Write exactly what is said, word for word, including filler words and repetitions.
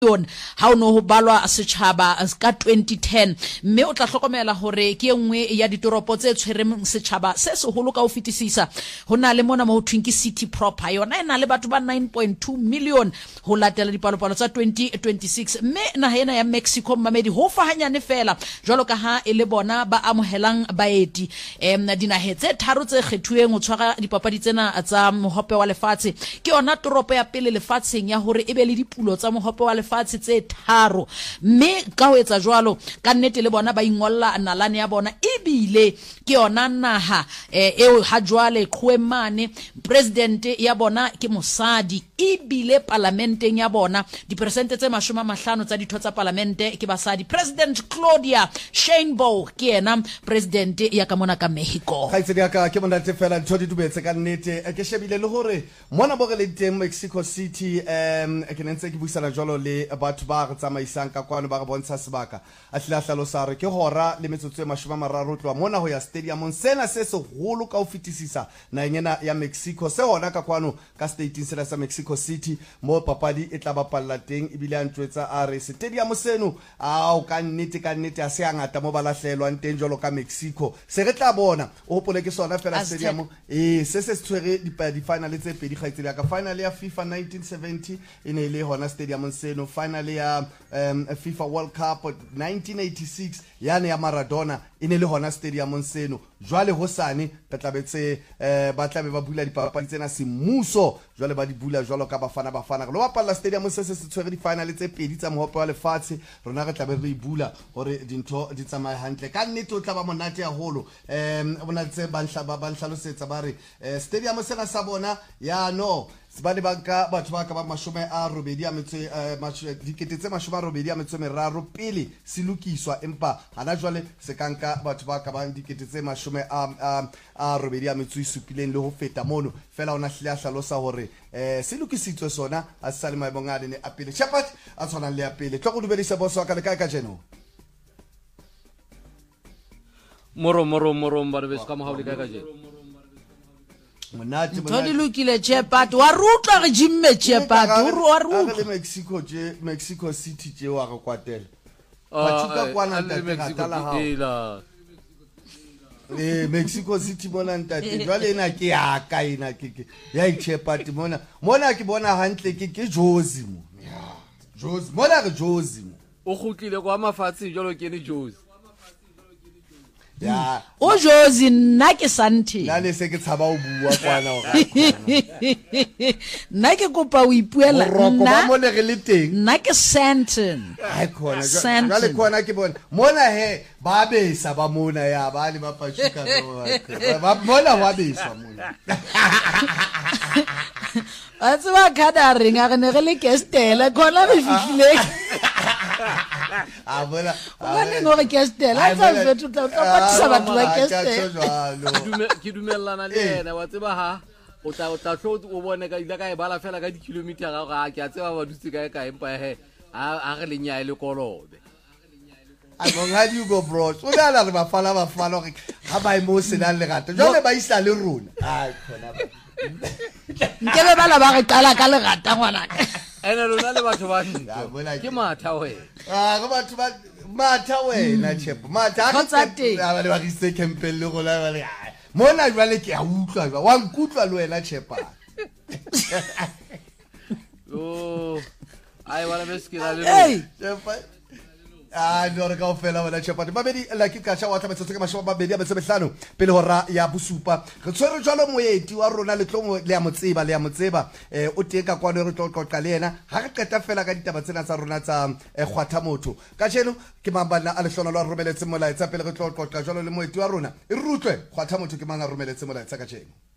ha o no ho balwa setjhaba ka twenty ten mme o tla hlokomela hore ke engwe ya ditoropo tse tshwereng setjhaba se seholo ka ho fetisisa hona le mona mo ho thweng ke city proper yona ena le batho ba nine point two million ho latela dipalopalo tsa twenty twenty-six mme naha ena ya Mexico mamedi ho fa hanyane fela jwalo ka ha e le bona ba amohelang baeti em dinahe tse tharo tse kgethuweng ho tshwara dipapadi tsena tsa mohope wa lefatshe ke yona toropo ya pele lefatsheng ya hore e be le dipulo tsa mohope wa fatshe tse tharo mme ka ho etsa jwalo ka nnete le bona ba ingolla nalane ya bona ebile ke yona naha eo ha jwale qhwemane president ya bona ke mosadi ebile parlamenteng ya bona dipersente tse mashome mahlano tsa ditho tsa parlamente ke basadi. President Claudia Sheinbaum ke yena president ya ka mona ka Mexico. ga itse ka ke mona tse fela ntho di dubetse ka nnete ke shebile le hore mona bo re le teng Mexico City em ke nentse ke buisana jwalo le batho ba re tsamaisang ka kwano ba re bontsha sebaka a hlila hlalosa re ke hora le metsotso e mashome mararo tloa mona ho ya stadium sena se seholo ka ho fetisisa na yena ya Mexico se hona ka kwano ka state sena sa Mexico City mo papadi e tla bapalla teng ebile a ntwetsa a re stadium seno a o ka nnete ka nnete a se angata mo balahlelwa nteng jolo ka Mexico se re tla bona o hopole ke sona fela stadium eh se se tshwere di final tse pedi gaitsele ya ka final ya FIFA nineteen seventy ene ile hona stadium seno final ya um, FIFA World Cup nineteen eighty-six yane ya Maradona ine le hona stadium seno jwale hosane re tlabetse eh ba tlabe ba bula dipapadi tsena semmuso jwale ba di bula jwalo ka bafana bafana lo bapalla stadium se se tshwere di final tse pedi tsa mohope wa lefatshe rona re tlabe re ibula hore dintho di tsamaye hantle ka nnete o tla ba monate haholo em bona tse ba nhlaba ba nhlalosetsa ba re stadium sena sa bona ya no sibale banka batho ba ka ba mashome a robedi a metse dikete tse mashome a robedi a metse meraro pele se lokiswa empa hana jwale se kanka batho ba ka ba dikete tse mashome a a robedi a metse isupileng le ho feta mono fela ona hlile a hlalosa hore eh se lokisitswe sona a sa le maebongane ne a pele Shepherd a tshwanang le a pele tlo go dubedisa boso ka le ka ka jeno moro moro moro ba re be ska mo ha le ka ka jeno monate monate lokile Shepherd wa rutla re jimme Shepherd wa rutla le Mexico je Mexico City je wa re kwatela bathuka kwana ntate la ha eh Mexico City bona ntate jwale ena ke ya ka ena ke ke ya Shepherd mona mona ke bona hantle ke ke Jozi mo ya Jozi mona ke Jozi mo o khutlile kwa mafatsi jalo ke ni Jozi ya o Jozi nna ke Santi la le se ke tshaba o bua kwana o ga nna ke kopa o ipuela nna ba mo le re le teng nna ke Santon ai khona jale khona ke bona mona he ba besa ba mona ya ba le ba pachuka ba mona wa besa mona a tswa kada ringa re ne re le kestela khona re fihlile a bona ba ne ngore kestela tsa fethu tla patisa batho ba kestela ke dumellana le yena wa tseba ha o tla o tla tlo o bone ka ila ka e bala fela ka di kilometer ga ga ke a tseba ba dutse ka ka empa he a re lenya ile kolobe a mong ha di go bro o la la re ba fala ba fala re ha ba mo se la le gato jole ba isa le rona ai khona nkebe bala ba re qala ka le gata ngwana ene rona le batho ba nna ke matha we ah go batho ba matha we na chepo matha ba le ba rise campel le go la ba le mona jwale ke a utlwa ba wa nkutlwa le wena chepa oh ai wala beskila le chepa ah no re ka ofela wena chepa ba bedi la ke ka tsha wa tsametse ke masho ba bedi a betse behlano pele hora ya bosupa re tshwere jwalo moeti wa rona le tlo le ya motseba le ya motseba eh o teng ka kwano re tlo qoqa le yena ha re qeta fela ka ditaba tsena tsa rona tsa kgwatha motho ka jeno ke mabana a lehlono la romeletse molaetsa pele re tlo qoqa jwalo le moeti wa rona e rutlwe kgwatha motho ke manga romeletse molaetsa ka jeno